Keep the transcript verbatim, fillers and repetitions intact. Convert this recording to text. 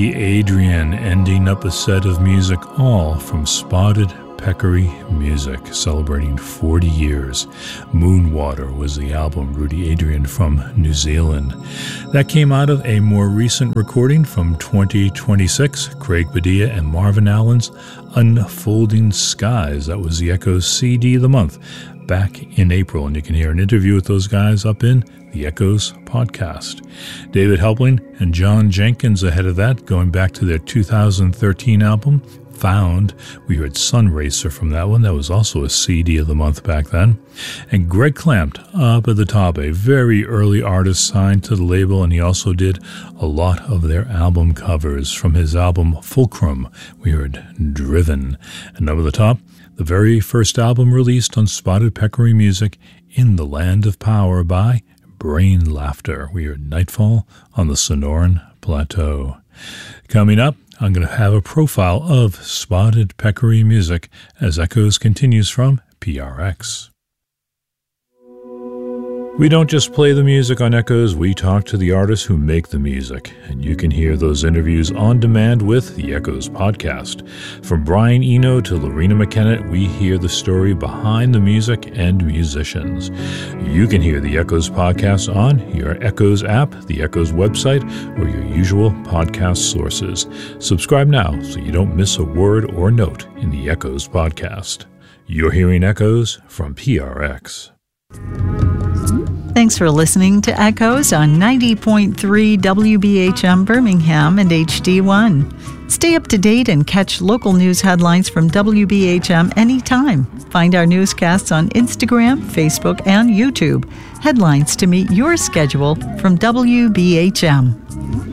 Adrian, ending up a set of music all from Spotted Peccary Music, celebrating forty years. Moonwater was the album, Rudy Adrian from New Zealand. That came out of a more recent recording from twenty twenty-six, Craig Padilla and Marvin Allen's Unfolding Skies. That was the Echoes C D of the month back in April, and you can hear an interview with those guys up in the Echoes podcast. David Helpling and John Jenkins ahead of that, going back to their two thousand thirteen album, Found. We heard Sun Racer from that one. That was also a C D of the month back then. And Greg Clampt up at the top, a very early artist signed to the label, and he also did a lot of their album covers. From his album Fulcrum, we heard Driven. And up at the top, the very first album released on Spotted Peccary Music, In the Land of Power by Brain Laughter. We heard Nightfall on the Sonoran Plateau. Coming up, I'm going to have a profile of Spotted Peccary Music as Echoes continues from P R X. We don't just play the music on Echoes, we talk to the artists who make the music, and you can hear those interviews on demand with the Echoes podcast. From Brian Eno to Lorena McKenna, we hear the story behind the music and musicians. You can hear the Echoes podcast on your Echoes app, the Echoes website, or your usual podcast sources. Subscribe now so you don't miss a word or note in the Echoes podcast. You're hearing Echoes from P R X. Thanks for listening to Echoes on ninety point three W B H M Birmingham and H D one. Stay up to date and catch local news headlines from W B H M anytime. Find our newscasts on Instagram, Facebook, and YouTube. Headlines to meet your schedule from W B H M.